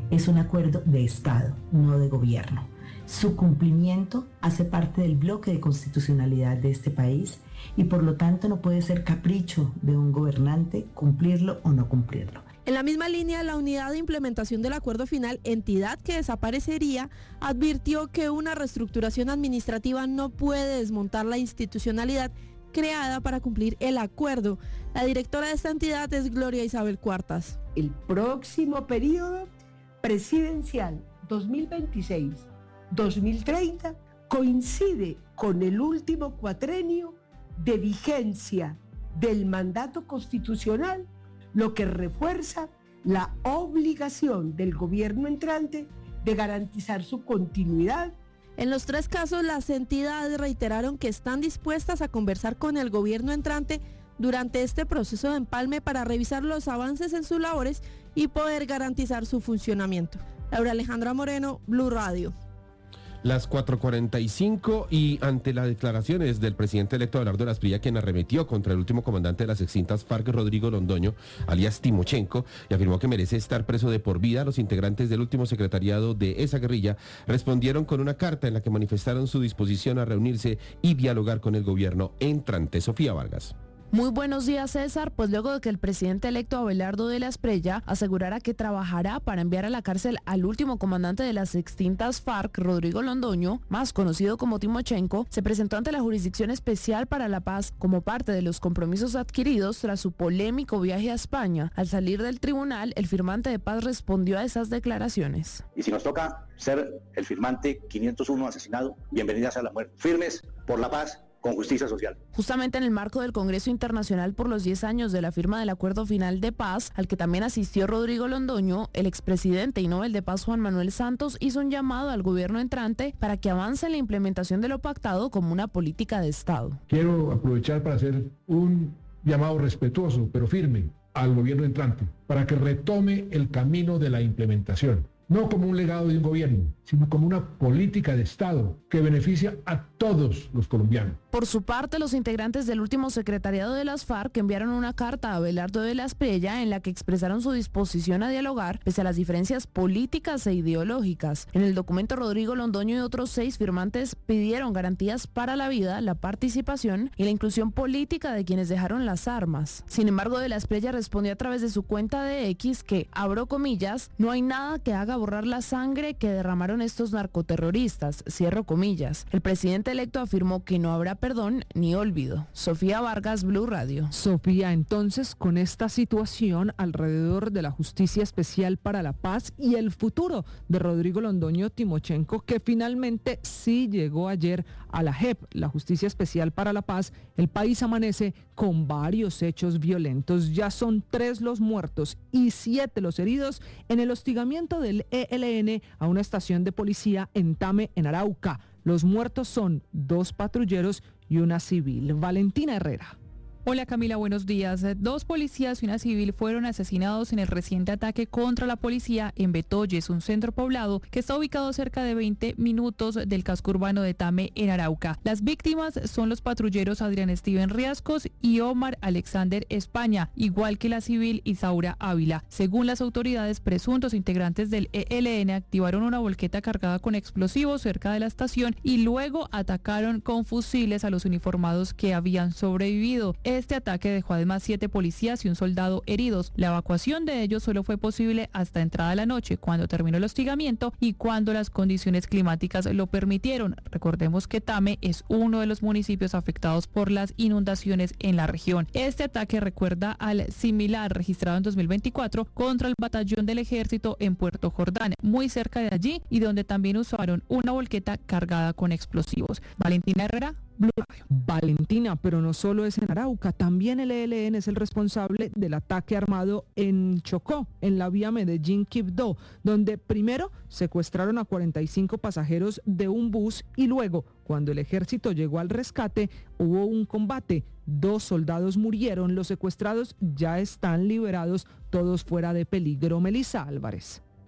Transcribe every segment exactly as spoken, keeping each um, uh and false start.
es un acuerdo de Estado, no de gobierno. Su cumplimiento hace parte del bloque de constitucionalidad de este país y por lo tanto no puede ser capricho de un gobernante cumplirlo o no cumplirlo. En la misma línea, la unidad de implementación del acuerdo final, entidad que desaparecería, advirtió que una reestructuración administrativa no puede desmontar la institucionalidad creada para cumplir el acuerdo. La directora de esta entidad es Gloria Isabel Cuartas. El próximo periodo presidencial dos mil veintiséis dos mil treinta coincide con el último cuatrenio de vigencia del mandato constitucional, lo que refuerza la obligación del gobierno entrante de garantizar su continuidad. En los tres casos, las entidades reiteraron que están dispuestas a conversar con el gobierno entrante durante este proceso de empalme para revisar los avances en sus labores y poder garantizar su funcionamiento. Laura Alejandra Moreno, Blue Radio. Las cuatro cuarenta y cinco y ante las declaraciones del presidente electo Abelardo de la Espriella, quien arremetió contra el último comandante de las extintas FARC, Rodrigo Londoño, alias Timochenko, y afirmó que merece estar preso de por vida, los integrantes del último secretariado de esa guerrilla respondieron con una carta en la que manifestaron su disposición a reunirse y dialogar con el gobierno entrante. Sofía Vargas. Muy buenos días, César. Pues luego de que el presidente electo Abelardo de la Espriella asegurara que trabajará para enviar a la cárcel al último comandante de las extintas FARC, Rodrigo Londoño, más conocido como Timochenko, se presentó ante la Jurisdicción Especial para la Paz como parte de los compromisos adquiridos tras su polémico viaje a España. Al salir del tribunal, el firmante de paz respondió a esas declaraciones. Y si nos toca ser el firmante quinientos uno asesinado, bienvenidas a la muerte. Firmes por la paz, con justicia social. Justamente en el marco del Congreso Internacional por los diez años de la firma del Acuerdo Final de Paz, al que también asistió Rodrigo Londoño, el expresidente y Nobel de Paz Juan Manuel Santos hizo un llamado al gobierno entrante para que avance en la implementación de lo pactado como una política de Estado. Quiero aprovechar para hacer un llamado respetuoso, pero firme, al gobierno entrante, para que retome el camino de la implementación. No como un legado de un gobierno, sino como una política de Estado que beneficia a todos los colombianos. Por su parte, los integrantes del último secretariado de las FARC enviaron una carta a Abelardo de la Espriella en la que expresaron su disposición a dialogar pese a las diferencias políticas e ideológicas. En el documento, Rodrigo Londoño y otros seis firmantes pidieron garantías para la vida, la participación y la inclusión política de quienes dejaron las armas. Sin embargo, de la Espriella respondió a través de su cuenta de X que, abro comillas, no hay nada que haga borrar la sangre que derramaron estos narcoterroristas, cierro comillas. El presidente electo afirmó que no habrá perdón ni olvido. Sofía Vargas, Blue Radio. Sofía, entonces, con esta situación alrededor de la Justicia Especial para la Paz y el futuro de Rodrigo Londoño Timochenko, que finalmente sí llegó ayer a la J E P, la Justicia Especial para la Paz, el país amanece con varios hechos violentos. Ya son tres los muertos y siete los heridos en el hostigamiento del E L N a una estación de policía en Tame, en Arauca. Los muertos son dos patrulleros y una civil. Valentina Herrera. Hola Camila, buenos días. Dos policías y una civil fueron asesinados en el reciente ataque contra la policía en Betoyes, un centro poblado que está ubicado cerca de veinte minutos del casco urbano de Tame, en Arauca. Las víctimas son los patrulleros Adrián Steven Riascos y Omar Alexander España, igual que la civil Isaura Ávila. Según las autoridades, presuntos integrantes del E L N activaron una volqueta cargada con explosivos cerca de la estación y luego atacaron con fusiles a los uniformados que habían sobrevivido. Este ataque dejó además siete policías y un soldado heridos. La evacuación de ellos solo fue posible hasta entrada la noche, cuando terminó el hostigamiento y cuando las condiciones climáticas lo permitieron. Recordemos que Tame es uno de los municipios afectados por las inundaciones en la región. Este ataque recuerda al similar registrado en dos mil veinticuatro contra el batallón del ejército en Puerto Jordán, muy cerca de allí, y donde también usaron una volqueta cargada con explosivos. Valentina Herrera, Blue Radio. Valentina, pero no solo es en Arauca, también el E L N es el responsable del ataque armado en Chocó, en la vía Medellín-Quibdó, donde primero secuestraron a cuarenta y cinco pasajeros de un bus y luego, cuando el ejército llegó al rescate, hubo un combate. Dos soldados murieron, los secuestrados ya están liberados, todos fuera de peligro. Melissa Álvarez.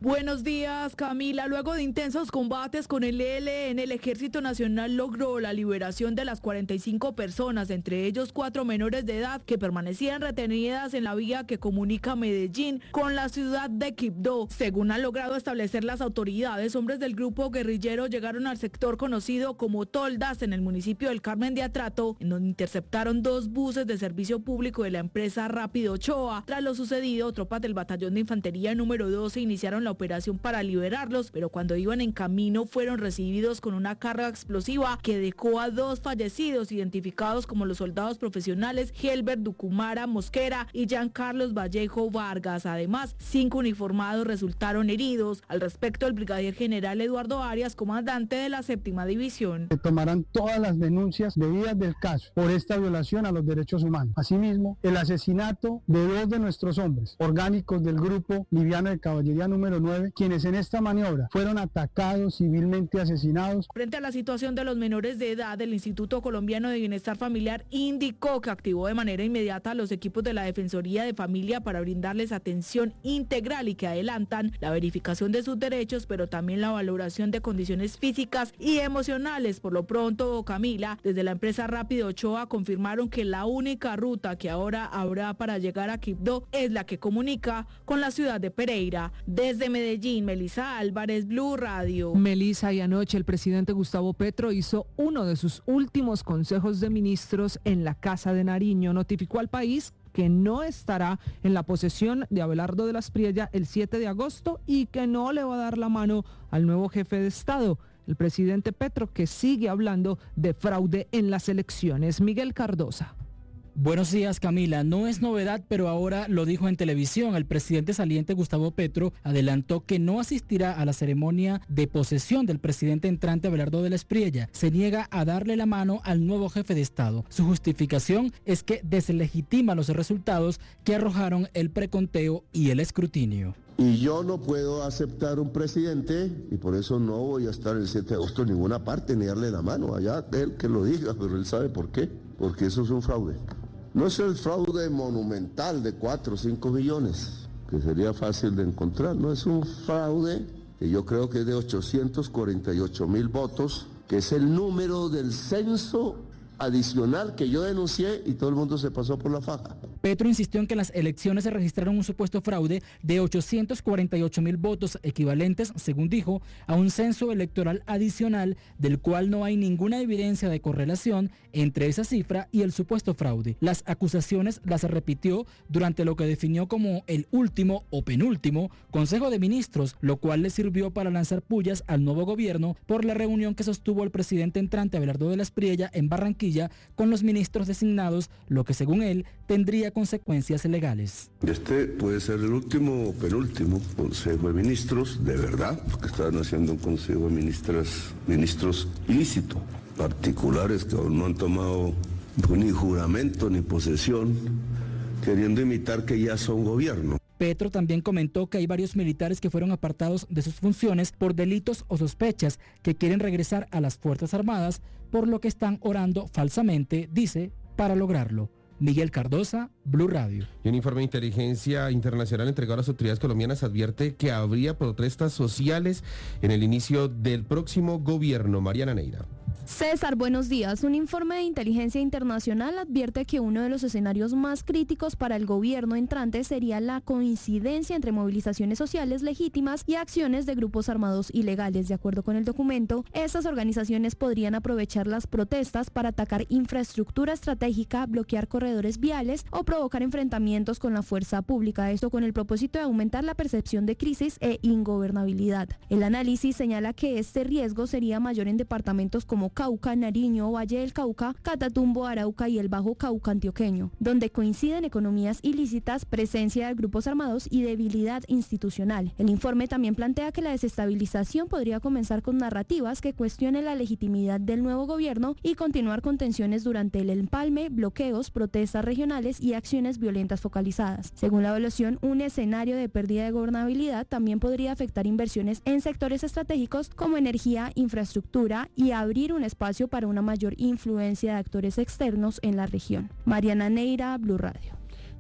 Buenos días, Camila. Luego de intensos combates con el E L N, el Ejército Nacional logró la liberación de las cuarenta y cinco personas, entre ellos cuatro menores de edad que permanecían retenidas en la vía que comunica Medellín con la ciudad de Quibdó. Según han logrado establecer las autoridades, hombres del grupo guerrillero llegaron al sector conocido como Toldas en el municipio del Carmen de Atrato, en donde interceptaron dos buses de servicio público de la empresa Rápido Ochoa. Tras lo sucedido, tropas del batallón de infantería número doce iniciaron la operación para liberarlos, pero cuando iban en camino fueron recibidos con una carga explosiva que dejó a dos fallecidos, identificados como los soldados profesionales Helbert Ducumara Mosquera y Jean Carlos Vallejo Vargas. Además, cinco uniformados resultaron heridos. Al respecto, el brigadier general Eduardo Arias, comandante de la séptima división. Se tomarán todas las denuncias debidas del caso por esta violación a los derechos humanos. Asimismo, el asesinato de dos de nuestros hombres orgánicos del grupo liviano de caballería número nueve, quienes en esta maniobra fueron atacados, civilmente asesinados. Frente a la situación de los menores de edad, el Instituto Colombiano de Bienestar Familiar indicó que activó de manera inmediata a los equipos de la Defensoría de Familia para brindarles atención integral y que adelantan la verificación de sus derechos, pero también la valoración de condiciones físicas y emocionales. Por lo pronto, Camila, desde la empresa Rápido Ochoa confirmaron que la única ruta que ahora habrá para llegar a Quibdó es la que comunica con la ciudad de Pereira. Desde Medellín, Melisa Álvarez, Blue Radio. Melisa, y anoche el presidente Gustavo Petro hizo uno de sus últimos consejos de ministros en la Casa de Nariño. Notificó al país que no estará en la posesión de Abelardo de la Espriella el siete de agosto y que no le va a dar la mano al nuevo jefe de Estado, el presidente Petro, que sigue hablando de fraude en las elecciones. Miguel Cardosa. Buenos días, Camila. No es novedad, pero ahora lo dijo en televisión. El presidente saliente Gustavo Petro adelantó que no asistirá a la ceremonia de posesión del presidente entrante Abelardo de la Espriella. Se niega a darle la mano al nuevo jefe de Estado. Su justificación es que deslegitima los resultados que arrojaron el preconteo y el escrutinio. Y yo no puedo aceptar un presidente, y por eso no voy a estar el siete de agosto en ninguna parte, ni darle la mano. Allá él que lo diga, pero él sabe por qué. Porque eso es un fraude. No es el fraude monumental de cuatro o cinco millones, que sería fácil de encontrar. No, es un fraude que yo creo que es de ochocientos cuarenta y ocho mil votos, que es el número del censo adicional que yo denuncié y todo el mundo se pasó por la faja. Petro insistió en que en las elecciones se registraron un supuesto fraude de ochocientos cuarenta y ocho mil votos equivalentes, según dijo, a un censo electoral adicional del cual no hay ninguna evidencia de correlación entre esa cifra y el supuesto fraude. Las acusaciones las repitió durante lo que definió como el último o penúltimo Consejo de Ministros, lo cual le sirvió para lanzar pullas al nuevo gobierno por la reunión que sostuvo el presidente entrante Abelardo de la Espriella en Barranquilla con los ministros designados, lo que según él tendría consecuencias legales. Este puede ser el último o penúltimo Consejo de Ministros, de verdad, porque estaban haciendo un Consejo de Ministras, ministros ilícito, particulares que aún no han tomado ni juramento ni posesión, queriendo imitar que ya son gobierno. Petro también comentó que hay varios militares que fueron apartados de sus funciones por delitos o sospechas que quieren regresar a las Fuerzas Armadas, por lo que están orando falsamente, dice, para lograrlo. Miguel Cardosa, Blue Radio. Y un informe de inteligencia internacional entregado a las autoridades colombianas advierte que habría protestas sociales en el inicio del próximo gobierno. Mariana Neira. César, buenos días. Un informe de inteligencia internacional advierte que uno de los escenarios más críticos para el gobierno entrante sería la coincidencia entre movilizaciones sociales legítimas y acciones de grupos armados ilegales. De acuerdo con el documento, estas organizaciones podrían aprovechar las protestas para atacar infraestructura estratégica, bloquear corredores viales o provocar enfrentamientos con la fuerza pública. Esto con el propósito de aumentar la percepción de crisis e ingobernabilidad. El análisis señala que este riesgo sería mayor en departamentos como Cauca, Nariño, Valle del Cauca, Catatumbo, Arauca y el Bajo Cauca antioqueño, donde coinciden economías ilícitas, presencia de grupos armados y debilidad institucional. El informe también plantea que la desestabilización podría comenzar con narrativas que cuestionen la legitimidad del nuevo gobierno y continuar con tensiones durante el empalme, bloqueos, protestas regionales y acciones violentas focalizadas. Según la evaluación, un escenario de pérdida de gobernabilidad también podría afectar inversiones en sectores estratégicos como energía, infraestructura y abrir un espacio para una mayor influencia de actores externos en la región. Mariana Neira, Blue Radio.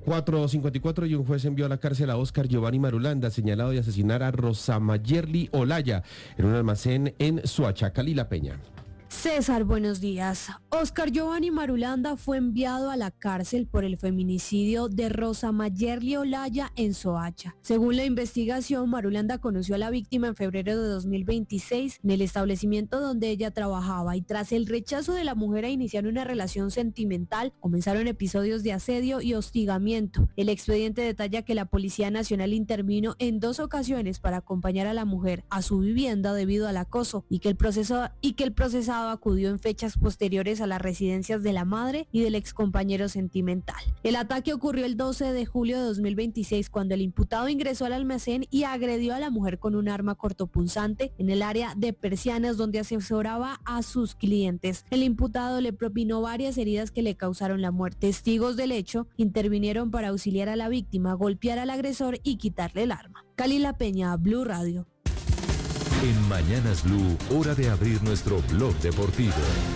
cuatro cincuenta y cuatro y un juez envió a la cárcel a Oscar Giovanni Marulanda, señalado de asesinar a Rosa Mayerly Olaya en un almacén en Soacha, Cali La Peña. César, buenos días. Oscar Giovanni Marulanda fue enviado a la cárcel por el feminicidio de Rosa Mayerly Olaya en Soacha. Según la investigación, Marulanda conoció a la víctima en febrero de dos mil veintiséis en el establecimiento donde ella trabajaba y tras el rechazo de la mujer a iniciar una relación sentimental, comenzaron episodios de asedio y hostigamiento. El expediente detalla que la Policía Nacional intervino en dos ocasiones para acompañar a la mujer a su vivienda debido al acoso y que el proceso y que el procesado acudió en fechas posteriores a las residencias de la madre y del excompañero sentimental. El ataque ocurrió el doce de julio de dos mil veintiséis cuando el imputado ingresó al almacén y agredió a la mujer con un arma cortopunzante en el área de persianas donde asesoraba a sus clientes. El imputado le propinó varias heridas que le causaron la muerte. Testigos del hecho intervinieron para auxiliar a la víctima, golpear al agresor y quitarle el arma. Cali La Peña, Blue Radio. En Mañanas Blue, hora de abrir nuestro blog deportivo.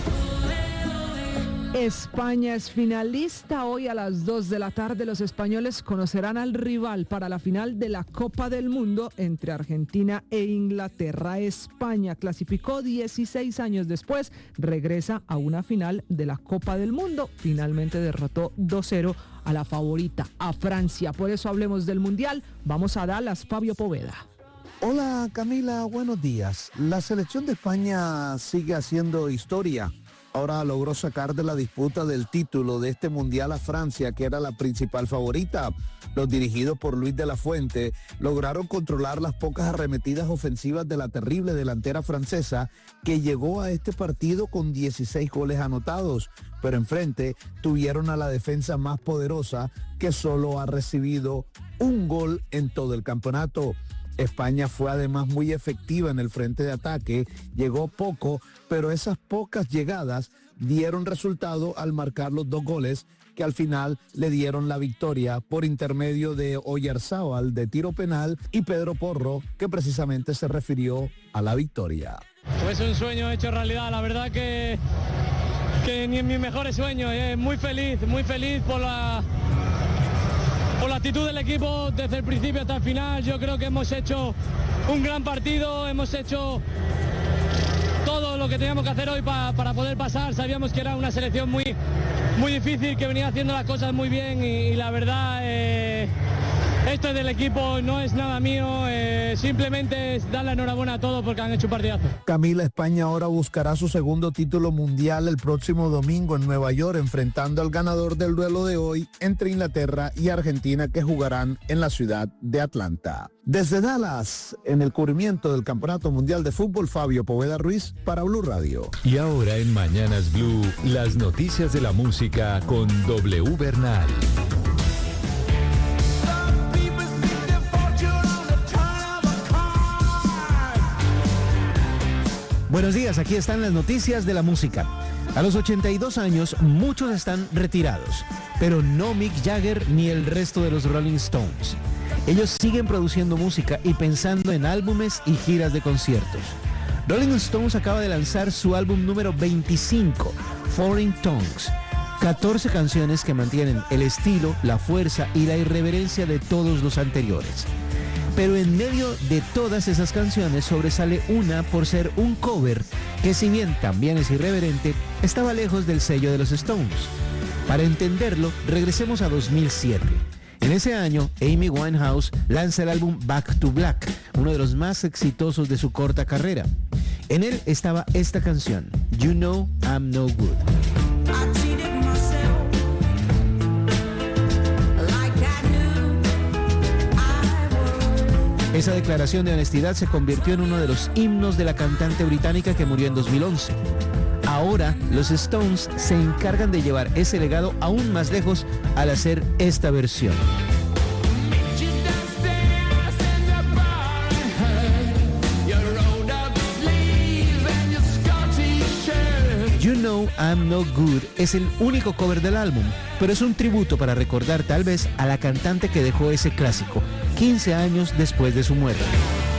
España es finalista. Hoy a las dos de la tarde los españoles conocerán al rival para la final de la Copa del Mundo entre Argentina e Inglaterra. España clasificó dieciséis años después, regresa a una final de la Copa del Mundo. Finalmente derrotó dos cero a la favorita, a Francia. Por eso hablemos del Mundial. Vamos a Dallas, Fabio Poveda. Hola Camila, buenos días. La selección de España sigue haciendo historia. Ahora logró sacar de la disputa del título de este mundial a Francia, que era la principal favorita. Los dirigidos por Luis de la Fuente lograron controlar las pocas arremetidas ofensivas de la terrible delantera francesa, que llegó a este partido con dieciséis goles anotados, pero enfrente tuvieron a la defensa más poderosa, que solo ha recibido un gol en todo el campeonato. España fue además muy efectiva en el frente de ataque, llegó poco, pero esas pocas llegadas dieron resultado al marcar los dos goles que al final le dieron la victoria por intermedio de Oyarzábal de tiro penal y Pedro Porro, que precisamente se refirió a la victoria. Pues un sueño hecho realidad, la verdad que, que ni en mis mejores sueños, eh, muy feliz, muy feliz por la... Por la actitud del equipo desde el principio hasta el final. Yo creo que hemos hecho un gran partido, hemos hecho todo lo que teníamos que hacer hoy pa, para poder pasar. Sabíamos que era una selección muy, muy difícil, que venía haciendo las cosas muy bien y, y la verdad, eh, esto es del equipo, no es nada mío, eh, simplemente es dar la enhorabuena a todos porque han hecho un partidazo. Camila, España ahora buscará su segundo título mundial el próximo domingo en Nueva York, enfrentando al ganador del duelo de hoy entre Inglaterra y Argentina, que jugarán en la ciudad de Atlanta. Desde Dallas, en el cubrimiento del Campeonato Mundial de Fútbol, Fabio Poveda Ruiz para Blue Radio. Y ahora en Mañanas Blue, las noticias de la música con W Bernal. Buenos días, aquí están las noticias de la música. A los ochenta y dos años, muchos están retirados, pero no Mick Jagger ni el resto de los Rolling Stones. Ellos siguen produciendo música y pensando en álbumes y giras de conciertos. Rolling Stones acaba de lanzar su álbum número veinticinco, Foreign Tongues. catorce canciones que mantienen el estilo, la fuerza y la irreverencia de todos los anteriores. Pero en medio de todas esas canciones sobresale una por ser un cover que, si bien también es irreverente, estaba lejos del sello de los Stones. Para entenderlo, regresemos a dos mil siete. En ese año, Amy Winehouse lanza el álbum Back to Black, uno de los más exitosos de su corta carrera. En él estaba esta canción, You Know I'm No Good. Esa declaración de honestidad se convirtió en uno de los himnos de la cantante británica que murió en dos mil once. Ahora, los Stones se encargan de llevar ese legado aún más lejos al hacer esta versión. You Know I'm No Good es el único cover del álbum, pero es un tributo para recordar tal vez a la cantante que dejó ese clásico, quince años después de su muerte.